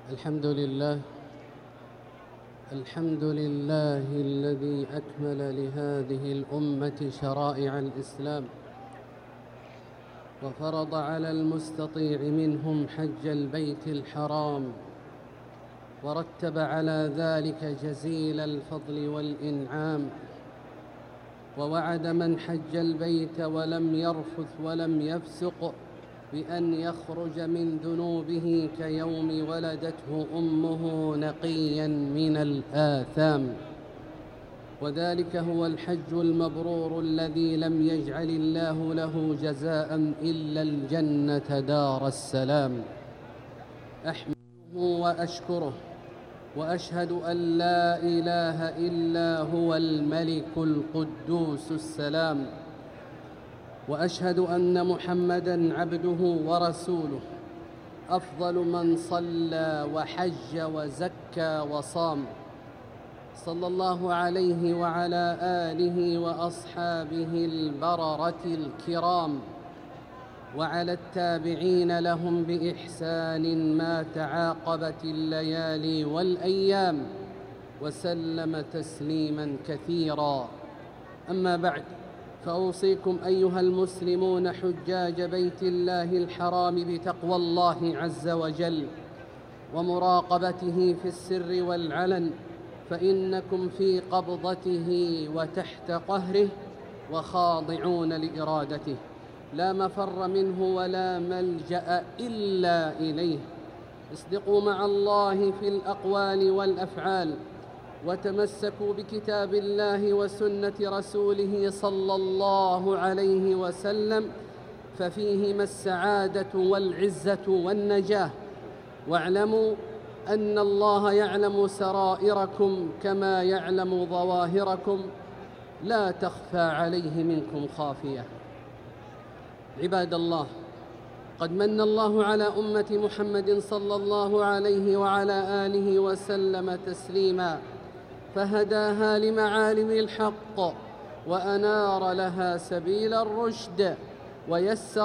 الحمد لله الذي أكمل لهذه الأمة شرائع الإسلام، وفرض على المستطيع منهم حج البيت الحرام، ورتب على ذلك جزيل الفضل والإنعام، ووعد من حج البيت ولم يرفث ولم يفسق بأن يخرج من ذنوبه كيوم ولدته أمه نقيا من الآثام. وذلك هو الحج المبرور الذي لم يجعل الله له جزاء إلا الجنة دار السلام. أحمده وأشكره وأشهد أن لا إله إلا هو الملك القدوس السلام، وأشهد أن محمدًا عبده ورسوله، أفضل من صلى وحج وزكى وصام، صلى الله عليه وعلى آله وأصحابه البررة الكرام، وعلى التابعين لهم بإحسان ما تعاقبت الليالي والأيام، وسلم تسليماً كثيراً. أما بعد، فأوصيكم أيها المسلمون حجاج بيت الله الحرام بتقوى الله عز وجل ومراقبته في السر والعلن، فإنكم في قبضته وتحت قهره وخاضعون لإرادته، لا مفر منه ولا ملجأ إلا إليه. اصدقوا مع الله في الأقوال والأفعال، وتمسكوا بكتاب الله وسنة رسوله صلى الله عليه وسلم، ففيهما السعادة والعزة والنجاة. واعلموا أن الله يعلم سرائركم كما يعلم ظواهركم، لا تخفى عليه منكم خافية. عباد الله، قد من الله على أمة محمد صلى الله عليه وعلى آله وسلم تسليما، فهداها لمعالم الحق وأنار لها سبيل الرشد، ويسر